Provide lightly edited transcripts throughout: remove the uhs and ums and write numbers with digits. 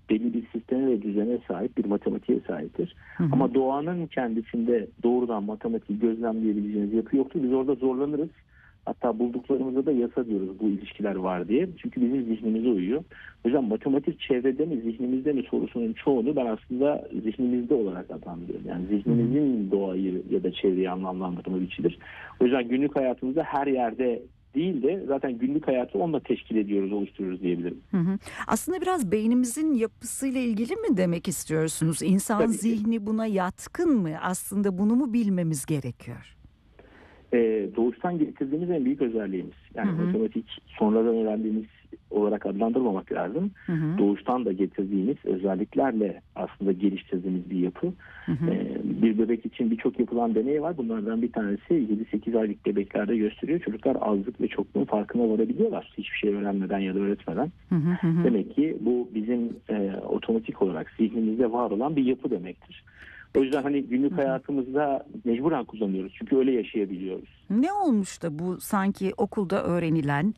belli bir sisteme ve düzene sahip, bir matematiğe sahiptir. Hı hı. Ama doğanın kendisinde doğrudan matematiği gözlemleyebileceğiniz yapı yoktur. Biz orada zorlanırız. Hatta bulduklarımızda da yasa diyoruz, bu ilişkiler var diye. Çünkü bizim zihnimize uyuyor. O yüzden matematik çevrede mi zihnimizde mi sorusunun çoğunu ben aslında zihnimizde olarak adlandırıyorum. Yani zihnimizin doğayı ya da çevreyi anlamlandırma biçimidir. O yüzden günlük hayatımızda her yerde değil de zaten günlük hayatı onunla teşkil ediyoruz, oluşturuyoruz diyebilirim. Hı hı. Aslında biraz beynimizin yapısıyla ilgili mi demek istiyorsunuz? İnsan Tabii ki. zihni buna yatkın mı? Aslında bunu mu bilmemiz gerekiyor? Doğuştan getirdiğimiz en büyük özelliğimiz. Yani Hı hı. matematik sonradan öğrendiğimiz olarak adlandırmamak lazım. Hı hı. Doğuştan da getirdiğimiz özelliklerle aslında geliştirdiğimiz bir yapı. Hı hı. Bir bebek için birçok yapılan deney var. Bunlardan bir tanesi 7-8 aylık bebeklerde gösteriyor. Çocuklar azlık ve çokluğun farkına varabiliyorlar. Hiçbir şey öğrenmeden ya da öğretmeden. Hı hı hı. Demek ki bu bizim otomatik olarak zihnimizde var olan bir yapı demektir. O yüzden hani günlük hayatımızda mecburen kullanıyoruz. Çünkü öyle yaşayabiliyoruz. Ne olmuş da bu sanki okulda öğrenilen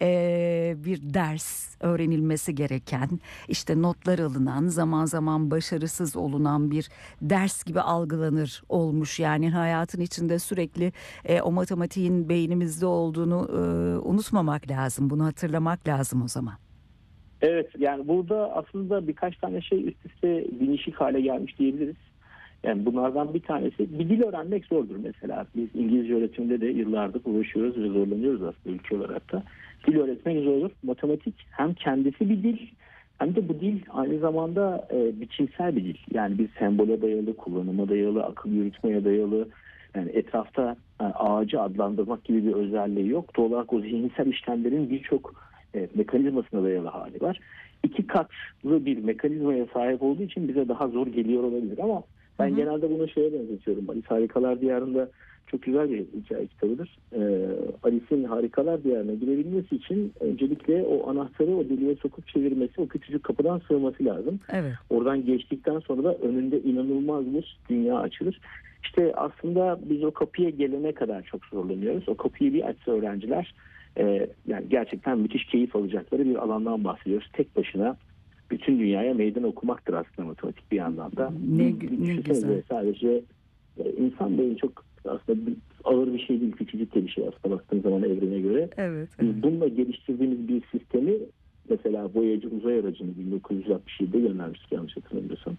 bir ders, öğrenilmesi gereken, işte notlar alınan, zaman zaman başarısız olunan bir ders gibi algılanır olmuş. Yani hayatın içinde sürekli o matematiğin beynimizde olduğunu unutmamak lazım. Bunu hatırlamak lazım o zaman. Evet, yani burada aslında birkaç tane şey üst üste binişik hale gelmiş diyebiliriz. Yani bunlardan bir tanesi, bir dil öğrenmek zordur mesela. Biz İngilizce öğretiminde de yıllardır uğraşıyoruz ve zorlanıyoruz aslında ülke olarak da. Dil öğretmek zordur. Matematik hem kendisi bir dil hem de bu dil aynı zamanda biçimsel bir dil. Yani bir sembole dayalı, kullanıma dayalı, akıl yürütmeye dayalı. Yani etrafta ağacı adlandırmak gibi bir özelliği yok. Doğal olarak o zihinsel işlemlerin birçok mekanizmasına dayalı hali var. İki katlı bir mekanizmaya sahip olduğu için bize daha zor geliyor olabilir ama ben genelde bunu şeye benzetiyorum. Alice Harikalar Diyarı'nda çok güzel bir hikaye kitabıdır. Alice'in Harikalar Diyarı'na girebilmesi için öncelikle o anahtarı o deliğe sokup çevirmesi, o küçücük kapıdan sığması lazım. Evet. Oradan geçtikten sonra da önünde inanılmaz bir dünya açılır. İşte aslında biz o kapıya gelene kadar çok zorlanıyoruz. O kapıyı bir açsa öğrenciler yani gerçekten müthiş keyif alacakları bir alandan bahsediyoruz. Tek başına bütün dünyaya meydan okumaktır aslında matematik bir yandan da. Ne güzel. Sadece insan beyni çok aslında ağır bir şey değil, küçücük bir şey aslında baktığın zaman evrene göre. Evet. Biz bununla geliştirdiğimiz bir sistemi mesela Voyager uzay aracını 1967'de göndermiştik yanlış hatırlamıyorsam.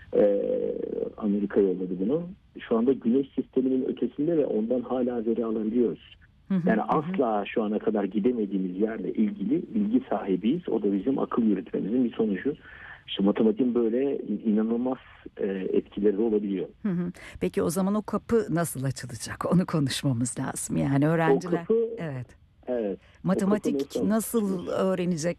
Amerika yolladı bunu. Şu anda Güneş sisteminin ötesinde ve ondan hala veri alabiliyoruz. Yani asla şu ana kadar gidemediğimiz yerle ilgili bilgi sahibiyiz. O da bizim akıl yürütmemizin bir sonucu. İşte matematiğin böyle inanılmaz etkileri olabiliyor. Peki o zaman o kapı nasıl açılacak? Onu konuşmamız lazım. Yani öğrenciler... O kapı, evet. Evet. Matematik nasıl öğrenecek?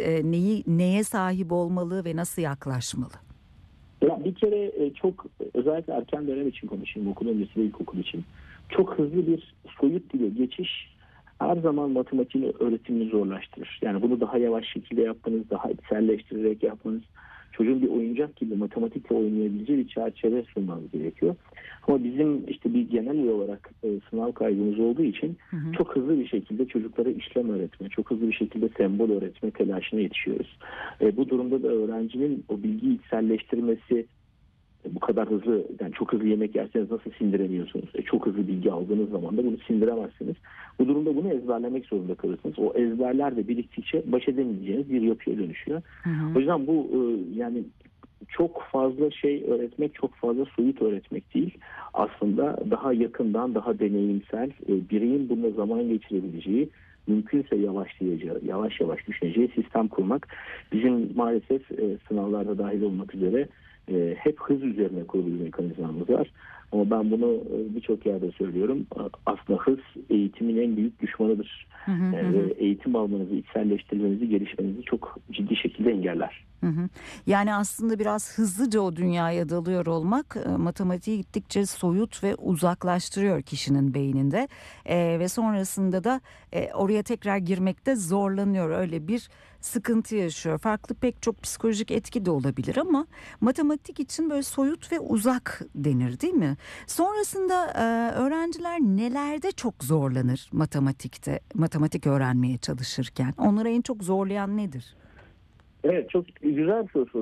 Neye sahip olmalı ve nasıl yaklaşmalı? Ya bir kere çok özellikle erken dönem için konuşayım, okul öncesi ve ilkokul için. Çok hızlı bir soyut dile geçiş her zaman matematiğin öğretimini zorlaştırır. Yani bunu daha yavaş şekilde yapmanız, daha içselleştirerek yapmanız, çocuğun bir oyuncak gibi matematikle oynayabileceği bir çerçeve sunmanız gerekiyor. Ama bizim işte bir genel olarak sınav kaygımız olduğu için çok hızlı bir şekilde çocuklara işlem öğretme, çok hızlı bir şekilde sembol öğretme telaşına yetişiyoruz. Bu durumda da öğrencinin o bilgiyi içselleştirmesi bu kadar hızlı, yani çok hızlı yemek yerseniz nasıl sindiremiyorsunuz? Çok hızlı bilgi aldığınız zaman da bunu sindiremezsiniz. Bu durumda bunu ezberlemek zorunda kalırsınız. O ezberler de biriktikçe baş edemeyeceğiniz bir yapıya dönüşüyor. O yüzden bu yani çok fazla şey öğretmek, çok fazla soyut öğretmek değil. Aslında daha yakından, daha deneyimsel, bireyin bununla zaman geçirebileceği, mümkünse yavaşlayacağı, yavaş yavaş düşüneceği sistem kurmak bizim maalesef sınavlarda dahil olmak üzere hep hız üzerine kurulu bir mekanizmamız var. Ama ben bunu birçok yerde söylüyorum. Aslında hız eğitimin en büyük düşmanıdır. Eğitim almanızı, içselleştirmenizi, gelişmenizi çok ciddi şekilde engeller. Yani aslında biraz hızlıca o dünyaya dalıyor olmak matematiği gittikçe soyut ve uzaklaştırıyor kişinin beyninde ve sonrasında da oraya tekrar girmekte zorlanıyor, öyle bir sıkıntı yaşıyor. Farklı pek çok psikolojik etki de olabilir ama matematik için böyle soyut ve uzak denir, değil mi? Sonrasında öğrenciler nelerde çok zorlanır matematikte, matematik öğrenmeye çalışırken? Onları en çok zorlayan nedir? Evet, çok güzel bir soru.